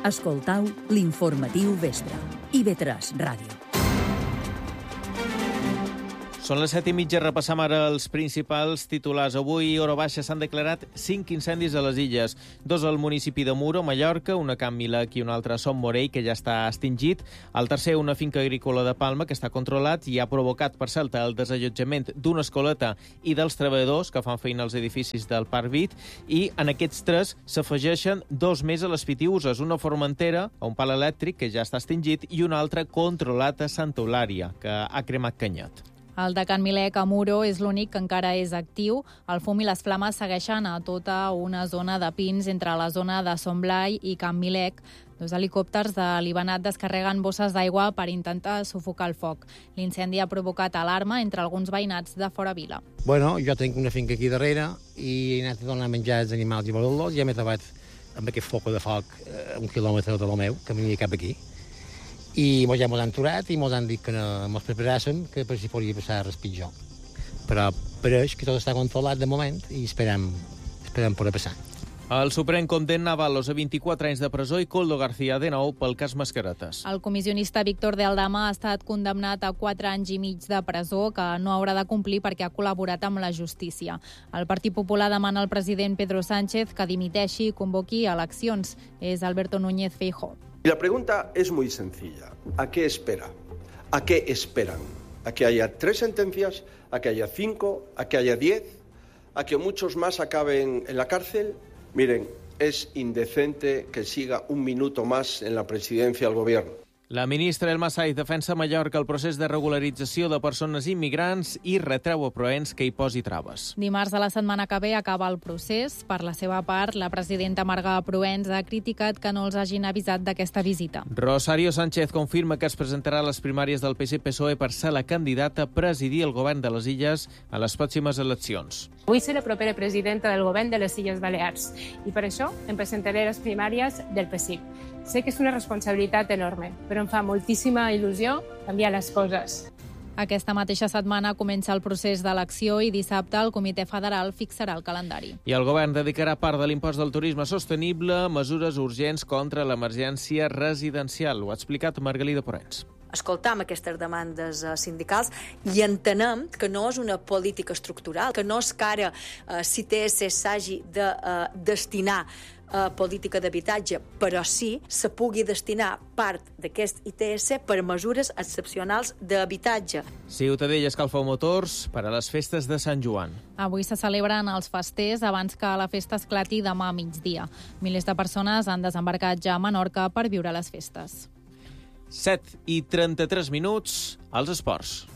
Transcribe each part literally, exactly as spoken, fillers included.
Escoltau l'informatiu vespre. I ve tres Ràdio. Són les set i mitja, repassam ara els principals titulars. Avui, hora baixa, s'han declarat cinc incendis a les illes. Dos al municipi de Muro, Mallorca, una a Can Milec i una altra a Son Morell, que ja està extingit. El tercer, una finca agrícola de Palma, que està controlat i ha provocat, per cert, el desallotjament d'una escoleta i dels treballadors que fan feina als edificis del Parc Vit. I en aquests tres s'afegeixen dos més a les Pitiuses, una a Formentera, a un pal elèctric, que ja està extingit, i una altra controlat a Santa Eulària, que ha cremat canyet. El de Can Milec a Muro és l'únic que encara és actiu. El fum i les flames segueixen a tota una zona de pins entre la zona de Son Blai i Can Milec. Dos helicòpters de l'Ibanat descarreguen bosses d'aigua per intentar sufocar el foc. L'incendi ha provocat alarma entre alguns veïnats de fora vila. Bueno, jo tinc una finca aquí darrere i he anat a donar menjar als animals i voler-los i ja m'he trobat amb aquest foc de foc a un quilòmetre de lo meu, que venia cap aquí. I ja mos han aturat i mos han dit que no mos preparàssim, que per si podria passar res pitjor. Però pareix que tot està controlat de moment i esperem, esperem poder passar. El Suprem condemna Avalos a vint-i-quatre anys de presó i Koldo García de nou pel cas Mascaretes. El comissionista Víctor de Aldama ha estat condemnat a quatre anys i mig de presó que no haurà de complir perquè ha col·laborat amb la justícia. El Partit Popular demana al president Pedro Sánchez que dimiteixi i convoqui eleccions. És Alberto Núñez Feijóo. Y la pregunta es muy sencilla. ¿A qué espera? ¿A qué esperan? ¿A que haya tres sentencias? ¿A que haya cinco? ¿A que haya diez? ¿A que muchos más acaben en la cárcel? Miren, es indecente que siga un minuto más en la presidencia del gobierno. La ministra Elma Saiz defensa a Mallorca el procés de regularització de persones immigrants i retreu a Proens que hi posi traves. Dimarts de la setmana que ve acaba el procés. Per la seva part, la presidenta Marga Proens ha criticat que no els hagin avisat d'aquesta visita. Rosario Sánchez confirma que es presentarà a les primàries del P S P S O E per ser la candidata a presidir el govern de les Illes a les pròximes eleccions. Vull ser la propera presidenta del govern de les Illes Balears i per això em presentaré a les primàries del P S I C. Sé que és una responsabilitat enorme, però em fa moltíssima il·lusió canviar les coses. Aquesta mateixa setmana comença el procés d'elecció i dissabte el Comitè Federal fixarà el calendari. I el govern dedicarà part de l'impost del turisme sostenible a mesures urgents contra l'emergència residencial. Ho ha explicat Margalida Porrens. Escoltam aquestes demandes sindicals i entenem que no és una política estructural, que no és que ara eh, si I T S s'hagi de eh, destinar a política d'habitatge, però sí se pugui destinar part d'aquest I T S per mesures excepcionals d'habitatge. Ciutadella escalfa motors per a les festes de Sant Joan. Avui se celebren els festers abans que la festa esclati demà a migdia. Milers de persones han desembarcat ja a Menorca per viure les festes. set i trenta-tres minuts als esports.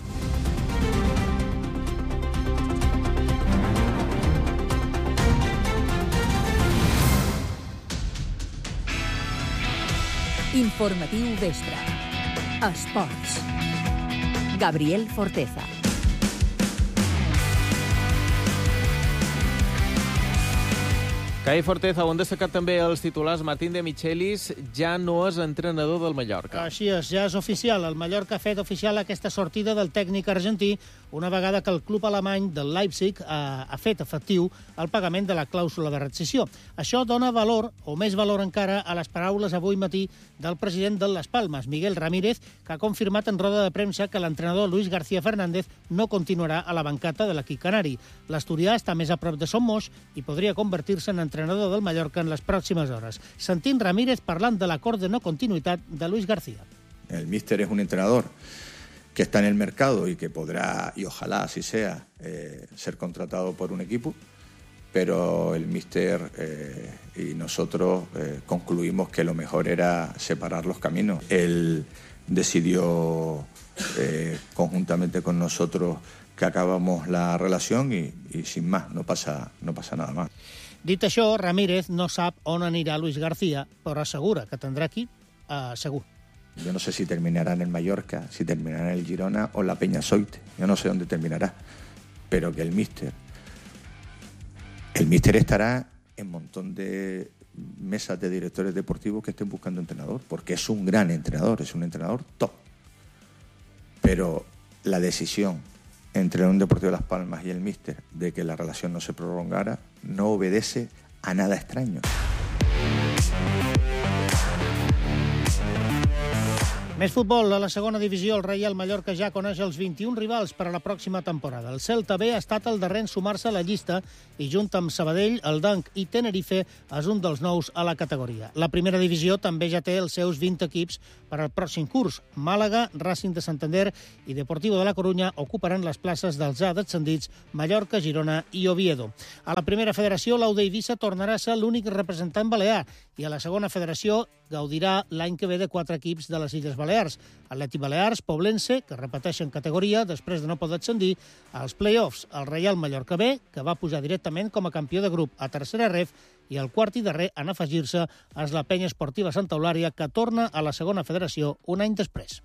Informatiu vespre. Esports. Gabriel Forteza. Cai Forteza, on destacat també els titulars, Martín de Michelis ja no és entrenador del Mallorca. Així és, ja és oficial. El Mallorca ha fet oficial aquesta sortida del tècnic argentí una vegada que el club alemany del Leipzig ha, ha fet efectiu el pagament de la clàusula de rescissió. Això dona valor, o més valor encara, a les paraules avui matí del president de Las Palmas, Miguel Ramírez, que ha confirmat en roda de premsa que l'entrenador Luis García Fernández no continuarà a la bancata de l'equip canari. L'asturià està més a prop de Somos i podria convertir-se en entrenador del Mallorca en les pròximes hores. Sentim Ramírez parlant de l'acord de no continuïtat de Luis García. El míster es un entrenador que está en el mercado y que podrá, y ojalá así sea, eh, ser contratado por un equipo, pero el míster eh, y nosotros eh, concluimos que lo mejor era separar los caminos. Él decidió eh, conjuntamente con nosotros que acabamos la relación y, y sin más, no pasa, no pasa nada más. Dit això, Ramírez no sap on anirà Luis García, però assegura que tindrà equip eh, segur. Yo no sé si terminará en el Mallorca, si terminará en el Girona o en la Peñasoite. Yo no sé dónde terminará. Pero que el míster... El míster estará en un montón de mesas de directores deportivos que estén buscando entrenador, porque es un gran entrenador, es un entrenador top. Pero la decisión entre un Deportivo de Las Palmas y el míster de que la relación no se prolongara no obedece a nada extraño. Més futbol. A la segona divisió, el Reial Mallorca ja coneix els vint-i-un rivals per a la pròxima temporada. El Celta B ha estat el darrer en sumar-se a la llista i, junt amb Sabadell, el Dunk i Tenerife, és un dels nous a la categoria. La primera divisió també ja té els seus vint equips per al pròxim curs. Màlaga, Racing de Santander i Deportivo de la Corunya ocuparan les places dels ja descendits Mallorca, Girona i Oviedo. A la primera federació, l'U D Eivissa tornarà a ser l'únic representant balear i a la segona federació gaudirà l'any que ve de quatre equips de les Illes Balears. Atlètic Balears, Poblense, que repeteixen categoria després de no poder ascendir als play-offs. El Reial Mallorca B, que va pujar directament com a campió de grup a tercera ref, i el quart i darrer en afegir-se és la Penya Esportiva Santa Eulària, que torna a la segona federació un any després.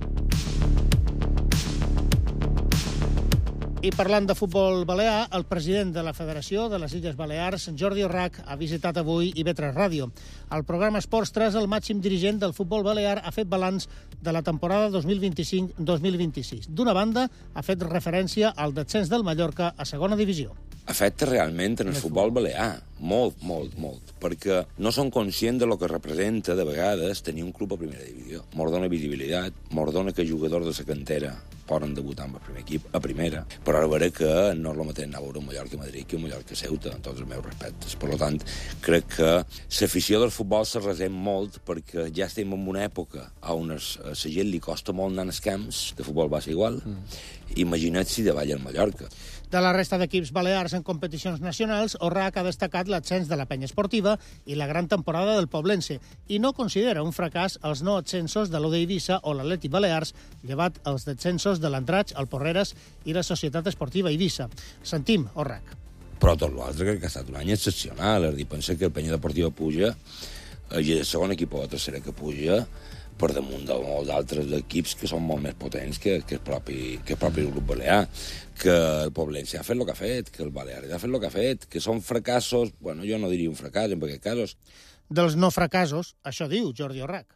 I parlant de futbol balear, el president de la Federació de les Illes Balears, Jordi Orrach, ha visitat avui I V tres Ràdio. Al programa Esports tres, el màxim dirigent del futbol balear ha fet balanç de la temporada dos mil vint-i-cinc dos mil vint-i-sis. D'una banda, ha fet referència al descens del Mallorca a segona divisió. Afecta realment en el futbol balear, molt, molt, molt, perquè no són conscients de lo que representa, de vegades, tenir un club a primera divisió. Mos dona visibilitat, mos dona que jugadors de la cantera poden debutar amb el primer equip, a primera, però ara veure que no és el mateix anar a veure un Mallorca Madrid que un Mallorca Ceuta, en tots els meus respectes. Per tant, crec que l'afició del futbol se resent molt perquè ja estem en una època on a la gent li costa molt anar als camps, de futbol va ser igual, mm. Imagina't si davall el Mallorca. De la resta d'equips balears en competicions nacionals, Orrach ha destacat l'ascens de la Penya Esportiva i la gran temporada del Poblense, i no considera un fracàs els no ascensos de l'U D Eivissa o l'Atlètic Balears, llevat els descensos de l'Andratx, el Porreres i la Societat Esportiva Eivissa. Sentim Orrach. Però tot l'altre crec que ha estat un any excepcional. És a dir, pensa que el Penya Deportiva puja, i el segon equip o la tercera que puja, per damunt de molts altres equips que són molt més potents que, que, el, propi, que el propi grup balear, que el Poblense ha fet el que ha fet, que el Balears ha fet el que ha fet, que són fracassos, bueno, jo no diria un fracàs en aquests casos. Dels no fracassos, això diu Jordi Orrach.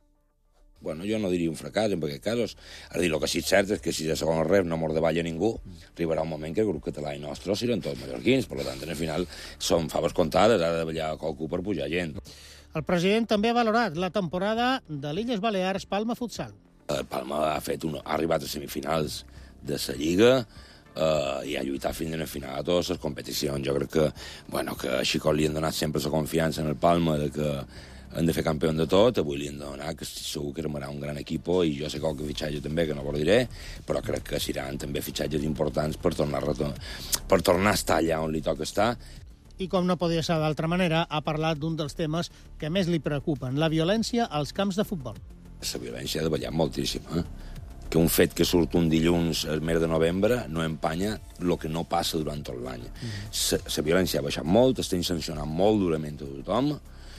Bueno, jo no diria un fracàs en aquests casos. És a dir, el que sí és cert és que si de segon ref no mos davalla ningú, arribarà un moment que el grup català i nostre seran tots mallorquins, per tant, en el final són faves comptades, ha de davallar qualcú per pujar gent. El president també ha valorat la temporada de l'Illes Balears Palma Futsal. El Palma ha, fet un, ha arribat a semifinals de la Lliga eh, i ha lluitat fins a la final de totes les competicions. Jo crec que, bueno, que a Xicot li han donat sempre la confiança en el Palma de que han de fer campió de tot, avui li han donat, que segur que armarà un gran equip, i jo sé qualque fitxatge també, que no ho diré, però crec que seran també fitxatges importants per tornar a, per tornar a estar allà on li toca estar. I com no podia ser d'altra manera, ha parlat d'un dels temes que més li preocupen, la violència als camps de futbol. La violència ha davallat moltíssim, eh? Que un fet que surt un dilluns al mes de novembre no empanya el que no passa durant tot l'any. Mm. La violència ha baixat molt, estem sancionant molt durament a tothom,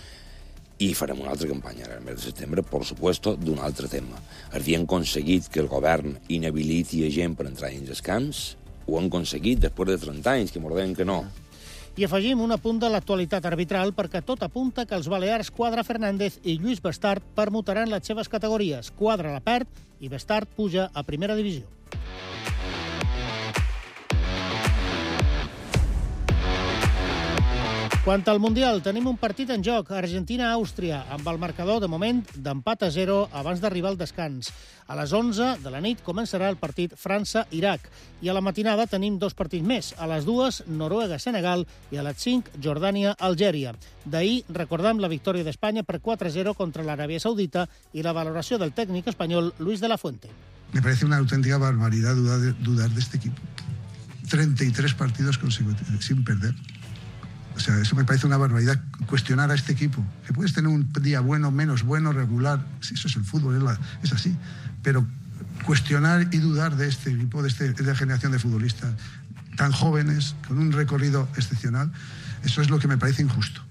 i farem una altra campanya ara, el mes de setembre, per supuesto, d'un altre tema. És dir, hem aconseguit que el govern inhabiliti a gent per entrar dins els camps, ho han aconseguit després de trenta anys, que m'ho deien que no. I afegim un apunt de l'actualitat arbitral perquè tot apunta que els balears Quadra Fernández i Lluís Bestart permutaran les seves categories. Quadra la perd i Bestart puja a primera divisió. Quant al Mundial, tenim un partit en joc, Argentina-Àustria, amb el marcador, de moment, d'empat a zero abans d'arribar al descans. A les onze de la nit començarà el partit França-Iraq. I a la matinada tenim dos partits més. A les dues, Noruega-Senegal, i a les cinc, Jordània-Algèria. D'ahir, recordem la victòria d'Espanya per quatre a zero contra l'Aràbia Saudita i la valoració del tècnic espanyol Luis de la Fuente. Me parece una auténtica barbaridad dudar de, dudar de este equipo. treinta y tres partidos consecutivos sin perder. O sea, eso me parece una barbaridad, cuestionar a este equipo. Que puedes tener un día bueno, menos bueno, regular, sí, eso es el fútbol, es, la, es así. Pero cuestionar y dudar de este equipo, de, este, de esta generación de futbolistas tan jóvenes, con un recorrido excepcional, eso es lo que me parece injusto.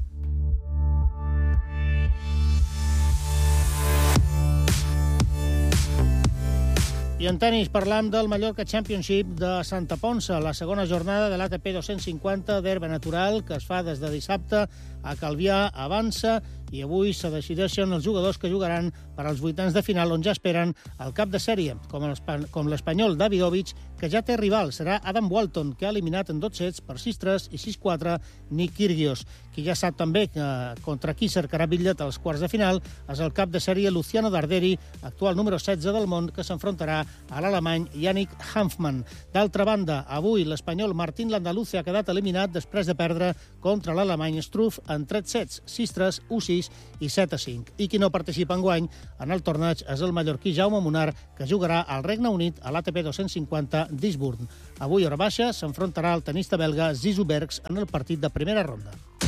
I en tenis parlam del Mallorca Championship de Santa Ponça, la segona jornada de l'A T P dos-cents cinquanta d'herba natural que es fa des de dissabte a Calvià avança i avui se decideixen els jugadors que jugaran per als vuitens de final, on ja esperen el cap de sèrie, com l'espanyol Davidovich, que ja té rival. Serà Adam Walton, que ha eliminat en dos sets per sis tres i sis quatre Nick Kyrgios. Qui ja sap també que contra qui cercarà bitllet als quarts de final és el cap de sèrie Luciano Darderi, actual número setze del món, que s'enfrontarà a l'alemany Yannick Hanfmann. D'altra banda, avui l'espanyol Martín Landaluce ha quedat eliminat després de perdre contra l'alemany Struff en tres sets, sis tres, u sis i set a cinc. I qui no participa enguany en el torneig és el mallorquí Jaume Munar, que jugarà al Regne Unit a l'A T P dos cents cinquanta d'Eastbourne. Avui, hora baixa, s'enfrontarà al tenista belga Zizou Bergs en el partit de primera ronda.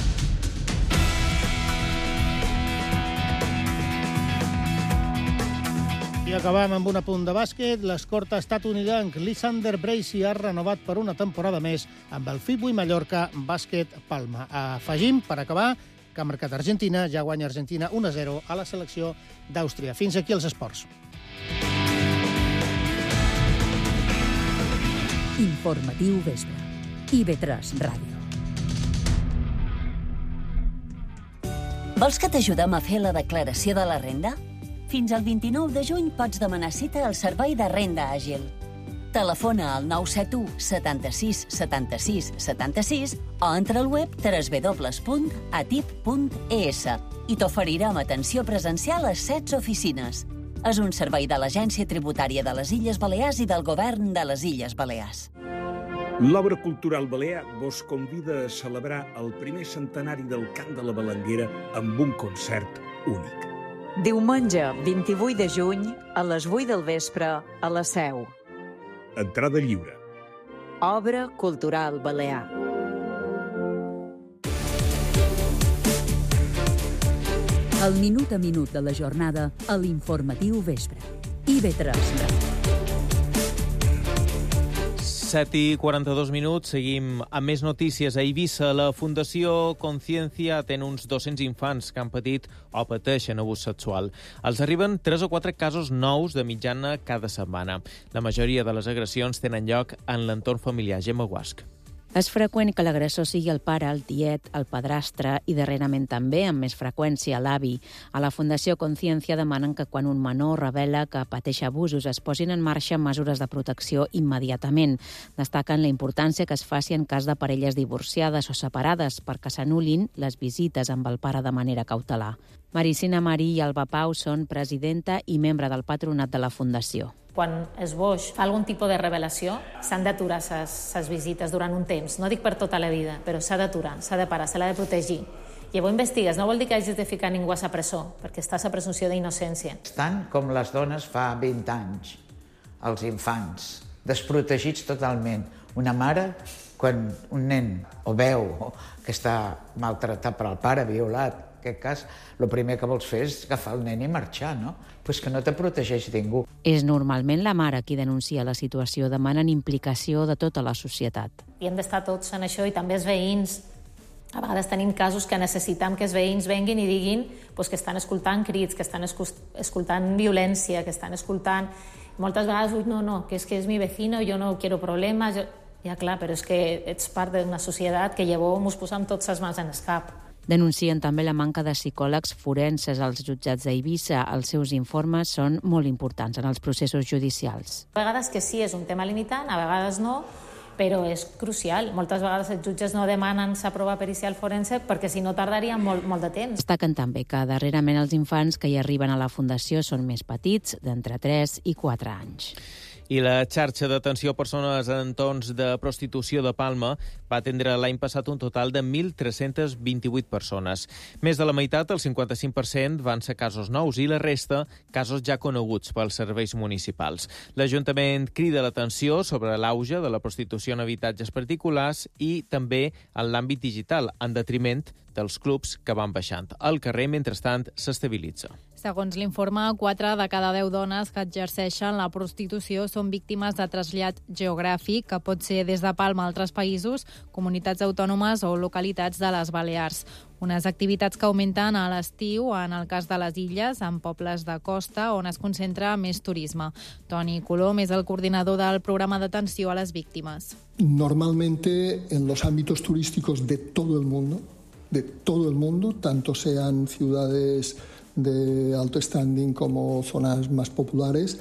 I acabam amb un apunt de bàsquet. L'escorta estatunidenc Lysander Bracey ha renovat per una temporada més amb el F I B U i Mallorca Bàsquet Palma. Afegim, per acabar, que ha marcat Argentina, ja guanya Argentina un a zero a la selecció d'Àustria. Fins aquí els esports. Informatiu vespre. I ve tres Ràdio. Vols que t'ajudem a fer la declaració de la renda? Fins al vint-i-nou de juny pots demanar cita al Servei de Renda Àgil. Telefona al nou set u setanta-sis setanta-sis setanta-sis o entra al web w w w punt atip punt e s i t'oferirem atenció presencial a setze oficines. És un servei de l'Agència Tributària de les Illes Balears i del Govern de les Illes Balears. L'Obra Cultural Balear vos convida a celebrar el primer centenari del Cant de la Balenguera amb un concert únic. Diumenge, vint-i-vuit de juny, a les vuit del vespre, a la Seu. Entrada lliure. Obra Cultural Balear. El minut a minut de la jornada a l'Informatiu Vespre. I ve tres Ràdio. set i quaranta-dos minuts, seguim amb més notícies. A Eivissa, la Fundació Conciencia atén uns dos-cents infants que han patit o pateixen abús sexual. Els arriben tres o quatre casos nous de mitjana cada setmana. La majoria de les agressions tenen lloc en l'entorn familiar. Gemma Guasc. És freqüent que l'agressor sigui el pare, el tiet, el padrastre i darrerament també, amb més freqüència, l'avi. A la Fundació Conciencia demanen que quan un menor revela que pateix abusos es posin en marxa mesures de protecció immediatament. Destaquen la importància que es faci en cas de parelles divorciades o separades perquè s'anul·lin les visites amb el pare de manera cautelar. Maricina Marí i Alba Pau són presidenta i membre del patronat de la Fundació. Quan es boix fa algun tipus de revelació, s'han d'aturar les visites durant un temps. No dic per tota la vida, però s'ha d'aturar, s'ha de parar, se l'ha de protegir. Llavors investigues, no vol dir que hagis de ficar ningú a la presó, perquè està a presumpció d'innocència. Estan com les dones fa vint anys, els infants, desprotegits totalment. Una mare, quan un nen o veu que està maltratat per el pare, violat, en aquest cas, el primer que vols fer és agafar el nen i marxar, no? Pues que no te protegeix ningú. És normalment la mare qui denuncia la situació, demanen implicació de tota la societat. I hem d'estar tots en això, i també els veïns. A vegades tenim casos que necessitem que els veïns venguin i diguin pues, que estan escoltant crits, que estan escoltant violència, que estan escoltant... Moltes vegades, ui, no, no, que és que és mi vecino, jo no quiero problemes... Jo... Ja, clar, però és que ets part d'una societat que llavors ens posem tots les mans en el cap. Denuncien també la manca de psicòlegs forenses als jutjats d'Eivissa. Els seus informes són molt importants en els processos judicials. A vegades que sí, és un tema limitant, a vegades no, però és crucial. Moltes vegades els jutges no demanen la prova pericial forense perquè si no tardaria molt, molt de temps. Destaquen també que darrerament els infants que hi arriben a la Fundació són més petits, d'entre tres i quatre anys. I la xarxa d'atenció a persones en entorns de prostitució de Palma va atendre l'any passat un total de mil tres-cents vint-i-vuit persones. Més de la meitat, el cinquanta-cinc per cent, van ser casos nous i la resta, casos ja coneguts pels serveis municipals. L'Ajuntament crida l'atenció sobre l'auge de la prostitució en habitatges particulars i també en l'àmbit digital, en detriment dels clubs que van baixant. El carrer, mentrestant, s'estabilitza. Segons l'informe, quatre de cada deu dones que exerceixen la prostitució són víctimes de trasllat geogràfic, que pot ser des de Palma a altres països, comunitats autònomes o localitats de les Balears. Unes activitats que augmenten a l'estiu, en el cas de les illes, en pobles de costa, on es concentra més turisme. Toni Colom és el coordinador del programa d'atenció a les víctimes. Normalmente, en los ámbitos turísticos de todo el mundo, de todo el mundo, tanto sean ciudades de alto standing como zonas más populares.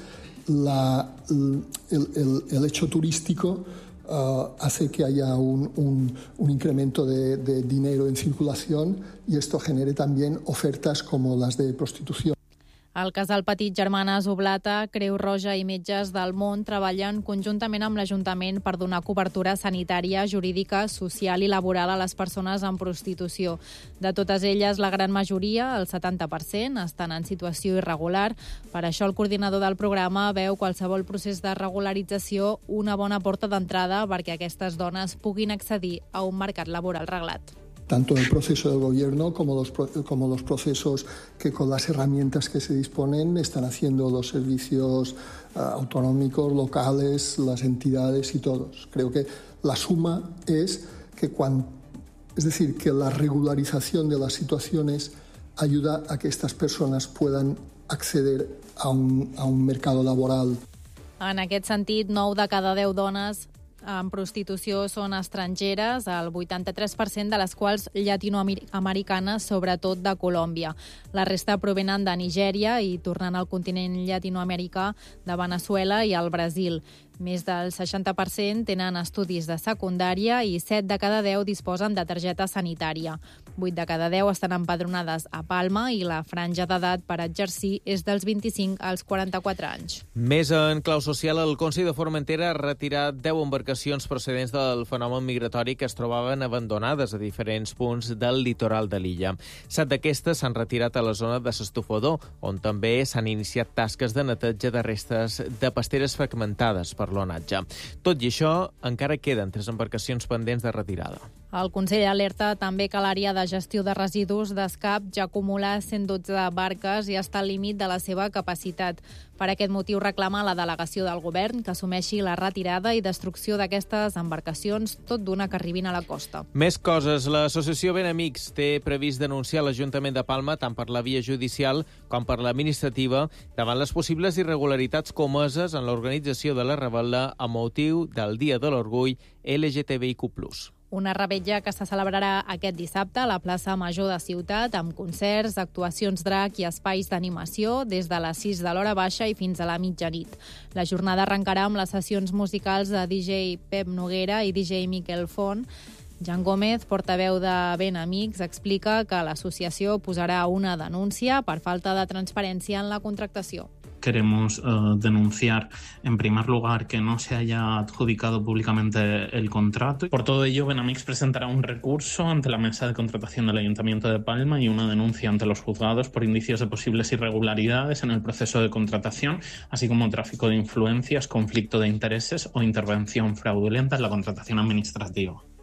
La, el, el, el hecho turístico uh, hace que haya un, un, un incremento de, de dinero en circulación y esto genere también ofertas como las de prostitución. El casal Petit Germanes Oblata, Creu Roja i Metges del Món treballen conjuntament amb l'Ajuntament per donar cobertura sanitària, jurídica, social i laboral a les persones en prostitució. De totes elles, la gran majoria, el setanta per cent, estan en situació irregular. Per això el coordinador del programa veu qualsevol procés de regularització una bona porta d'entrada perquè aquestes dones puguin accedir a un mercat laboral reglat. Tanto el proceso del gobierno como los, como los procesos que con las herramientas que se disponen están haciendo los servicios uh, autonómicos, locales, las entidades y todos. Creo que la suma es que cuando, es decir, que la regularización de las situaciones ayuda a que estas personas puedan acceder a un, a un mercado laboral. En aquest sentit, nou de cada deu dones en prostitució són estrangeres, el vuitanta-tres per cent de les quals llatinoamericanes, sobretot de Colòmbia. La resta provenen de Nigèria i, tornant al continent llatinoamericà, de Veneçuela i el Brasil. Més del seixanta per cent tenen estudis de secundària i set de cada deu disposen de targeta sanitària. vuit de cada deu estan empadronades a Palma i la franja d'edat per exercir és dels vint-i-cinc als quaranta-quatre anys. Més en clau social, el Consell de Formentera ha retirat deu embarcacions procedents del fenomen migratori que es trobaven abandonades a diferents punts del litoral de l'illa. Set d'aquestes s'han retirat a la zona de s'Estufador, on també s'han iniciat tasques de neteja de restes de pasteres fragmentades per l'onatge. Tot i això, encara queden tres embarcacions pendents de retirada. El Consell alerta també que l'àrea de gestió de residus d'Escap ja acumula cent dotze barques i està al límit de la seva capacitat. Per aquest motiu reclama la delegació del govern que assumeixi la retirada i destrucció d'aquestes embarcacions, tot d'una que arribin a la costa. Més coses. L'associació Ben Amics té previst denunciar l'Ajuntament de Palma tant per la via judicial com per l'administrativa davant les possibles irregularitats comeses en l'organització de la rebel·la a motiu del Dia de l'Orgull L G T B I Q plus. Una revetlla que se celebrarà aquest dissabte a la plaça Major de Ciutat amb concerts, actuacions drac i espais d'animació des de les sis de l'hora baixa i fins a la mitjanit. La jornada arrencarà amb les sessions musicals de D J Pep Noguera i D J Miquel Font. Jan Gómez, portaveu de Ben Amics, explica que l'associació posarà una denúncia per falta de transparència en la contractació. Queremos uh, denunciar, en primer lugar, que no se haya adjudicado públicamente el contrato. Por todo ello, Ben Amics presentará un recurso ante la mesa de contratación del Ayuntamiento de Palma y una denuncia ante los juzgados por indicios de posibles irregularidades en el proceso de contratación, así como tráfico de influencias, conflicto de intereses o intervención fraudulenta en la contratación administrativa.